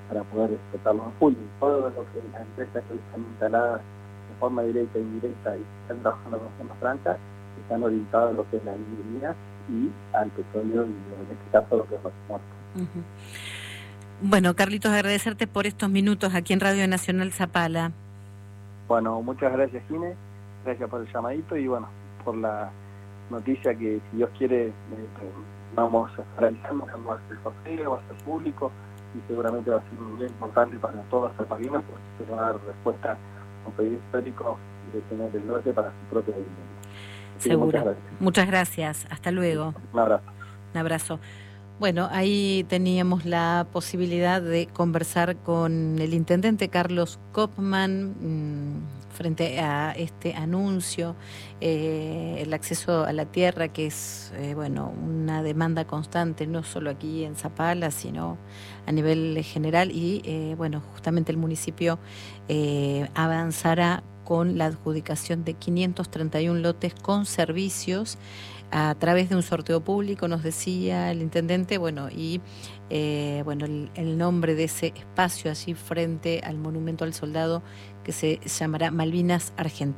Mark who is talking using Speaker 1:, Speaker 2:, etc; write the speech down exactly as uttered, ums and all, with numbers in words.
Speaker 1: para poder explotarlos a full. Y todo lo que las empresas que están instaladas de forma directa e indirecta y están trabajando con zona franca, están orientados a lo que es la minería y al petróleo, y en este caso lo que es Vaca Muerta.
Speaker 2: Uh-huh. Bueno, Carlitos, agradecerte por estos minutos aquí en Radio Nacional Zapala.
Speaker 1: Bueno, muchas gracias, Gine, gracias por el llamadito y bueno, por la noticia que, si Dios quiere, eh, vamos a estar realizando, vamos a hacer sorteo, va a ser público y seguramente va a ser muy importante para todas las zapalinas, porque se va a dar respuesta a un pedido histórico de tener el lote para su propia vivienda.
Speaker 2: Seguro. Muchas gracias. Muchas gracias. Hasta luego.
Speaker 1: Un abrazo.
Speaker 2: Un abrazo. Bueno, ahí teníamos la posibilidad de conversar con el intendente Carlos Kopman mmm, frente a este anuncio, eh, el acceso a la tierra, que es eh, bueno, una demanda constante, no solo aquí en Zapala, sino a nivel general, y eh, bueno, justamente el municipio eh, avanzará con la adjudicación de quinientos treinta y uno lotes con servicios a través de un sorteo público, nos decía el intendente, bueno, y eh, bueno, el, el nombre de ese espacio allí frente al Monumento al Soldado, que se llamará Malvinas Argentinas.